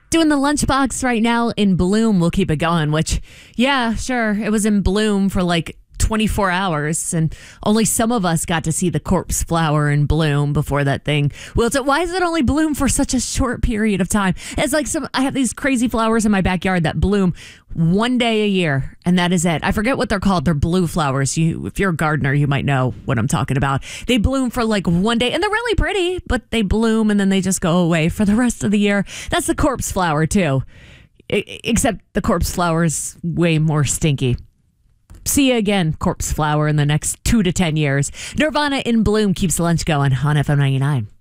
Doing the lunchbox right now in bloom. We'll keep it going, which, yeah, sure. It was in bloom for like 24 hours, and only some of us got to see the corpse flower in bloom before that thing wilted. Why does it only bloom for such a short period of time? It's like I have these crazy flowers in my backyard that bloom one day a year, and that is it. I forget what they're called. They're blue flowers. If you're a gardener, you might know what I'm talking about. They bloom for like one day, and they're really pretty, but they bloom and then they just go away for the rest of the year. That's the corpse flower too, except the corpse flower is way more stinky. See you again, corpse flower, in the next 2 to 10 years. Nirvana in Bloom keeps the lunch going on FM 99.